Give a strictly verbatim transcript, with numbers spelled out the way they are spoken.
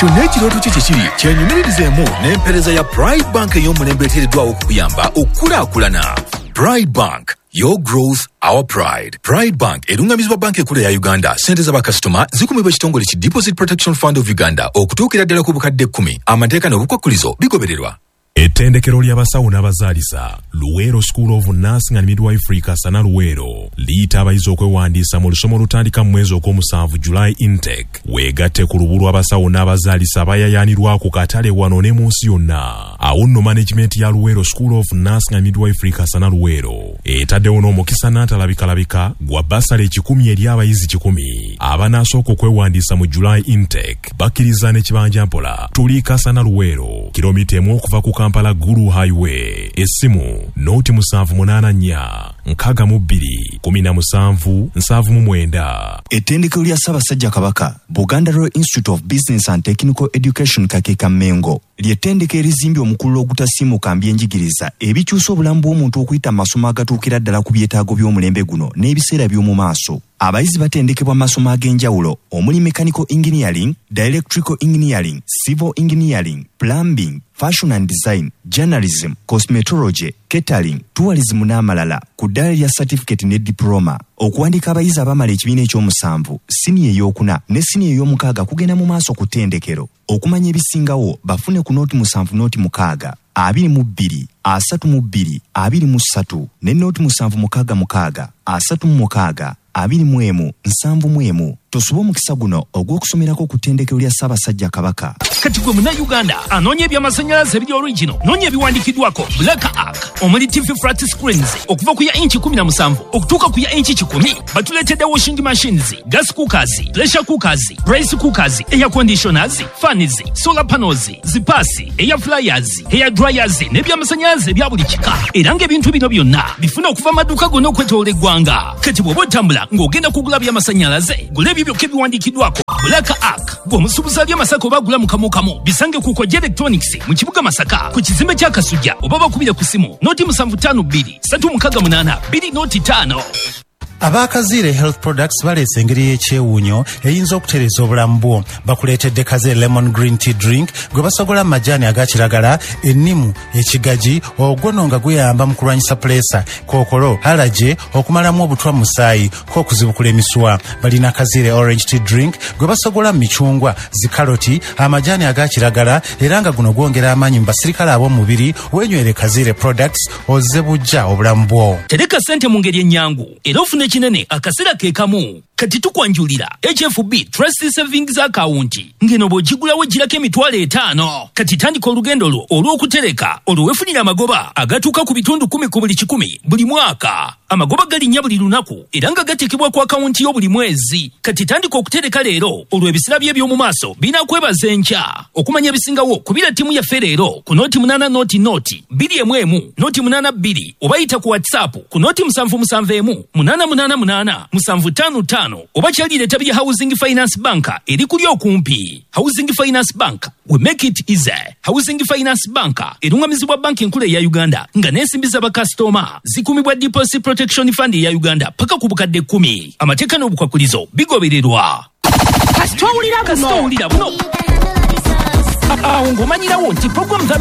kyonna ekirooto kye kikiri kyenyumiririzemu n'empeereza ya Pride Bank ey'omulembe eteereddwawo okukuyamba okukulaakulana. Pride Bank, your growth, our pride. Pride Bank erungamizibwa banka enkulu ya Uganda. Sente z'abakasitoma zikumibwa ekitongole ki Deposit Protection Fund of Uganda okutuukira ddala ku bukadde kkumi. Amateeka n'obukwakkulizo bigobererwa. Ettendekero ly'abasawo n'abazaalisa Luweero School of Nursing and Midwifery Kasana Luweero liyita abayizi okwewandiisa mu lusoma olutandika mu mwezi ogw'omusanvu July intake. Weegatte ku lubu lw'abasawo n'abazaalisa abayayaanirwa ku katale wano ne mu nsi yonna. Awo nno management ya Luweero School of Nursing and Midwifery Kasana Luweero etaddewo n'omukisa n'atalabika gwa basale ekikumi eri abayizi kikumi abanaasooka okwewandiisa mu July intake. Bakkiriza n'ekibanja mpola tuli Kasana Luweero kilomita emu okuva ku Kampala Gulu Highway. Essimu noti musanvu munaana nnya nkaaga mu bbiri kumi na musanvu nsanvu mu mwenda. Ettendekero lya Ssaabasajja Kabaka Buganda Royal Institute of Business and Technical Education Kakeeka Mengo ly'ettendekero erizimbye omukulu ogutasiimuka mbyenjigiriza ebikyusa obulamu bw'omuntu okuyita amasomo agatuukira ddala ku byetaago by'omulembe guno n'ebiseera by'omu maaso. Abayizi batendekebwa amasomo ag'enjawulo omuli mechanical engineering, electrical engineering, civil engineering, plumbing, fashion and design, journalism, cosmetology, catering, tourism n'amalala ku ddaala lya certificate ne diploma. Okuwandiika abayizi abamala ekibiina eky'omusanvu, siniya ey'okuna ne siniya ey'omukaaga kugenda mu maaso ku ttendekero. Okumanya ebisingawo bafune ku nooti musanvu nooti mukaaga abiri mu bbiri asatu mu bbiri abiri mu ssatu ne nooti musanvu mukaaga mukaaga asatu mu mukaaga abiri mu emu nsanvu mu emu. Tosuba omukisa guno ogw'okusomerako ku ttendekero lya Ssaabasajja Kabaka. Kati gwe Munnayuganda anoonya ebyamasannyalaze ebiri original, noonya ebiwandiikiddwako Black Arc omuli T V flat screens okuva ku ya inchi kumi na musanvu okutuuka ku ya inchi kikumi. Batuleetedde washing machines, gas cookers, pressure cookers, rice cookers, air conditioners, fans, solar panels, zipaasi, air fryers, hair dryers n'ebyamasannyalaze ebya buli kika. Era ng'ebintu bino byonna bifuna okuva amaduuka gonna okwetoola eggwanga. Kati bw'oba otambula ng'ogenda kugula byamasannyalaze gula ebyo biwandiikiddwako Black Arc. Bw'omusuubuza ali Masaka oba agula mu kamu kamu bisange ku Koja Electronics mu kibuga Masaka ku kizimbe kya Kasujja oba bakubire ku simu noti musanvu ttaano bbiri ssatu mukaaga munaana bbiri noti ttaano. Abakazire Health Products baleese engeri y'ekyewuunyo eyinza okutereeza obulamu bwo. Bakuleetedde Kazire Lemon Green Tea Drink gwe basogola amajaani aga kiragala, ennimu, ekigaji, ogwono nga guyamba mu kulwanyisa puleesa, kookolo, alaje, okumalamu obutwa mu musaayi, k'okuzibukula emiswa. Balina Kazire Orange Tea Drink gwe basogola mu micungwa, zikaloti, amajaani aga kiragala era nga guno gwongera amaanyi mu basirikale ab'omubiri. Weenywere Kazire Products ozze bujja obulamu bwo. Tereka ssente mu ngeri ennyangu era ofune kinene akaseera ke kamu. Kati tukwanjulira H F B Trust Savings Account ngeno bw'ogigulawo girako emitwalo etaano. Kati tandika olugendo lwo olw'okutereka olwefunira amagoba agatuuka ku bitundu kumi ku buli kikumi buli mwaka. Amagoba galinnya buli lunaku era nga gateekebwa ku akawunti yo buli mwezi. Kati tandika okutereka leero olw'ebisira bye by'omu maaso binakwebaza enkya. Okumanya ebisingawo kubira ttiimu yaffe leero ku nooti munaana nooti nooti bbiri emu emu nooti munaana bbiri oba yita ku WhatsApp ku nooti musanvu musanvu emu munaana munaana munaana musanvu ttaano ttaano oba kyalire etabi ya Housing Finance Bank eri kuli okumpi. Housing Finance Bank, we make it easy. Housing Finance Bank erungamizibwa banki enkulu ya Uganda nga n'ensimbi z'abakasitoma zikumibwa Deposit Protection Fund ya Uganda paka ku bukadde kkumi. Amateeka n'obukwakulizo bigobererwa. Kasitowulira buno awo ng'omanyirawo nti program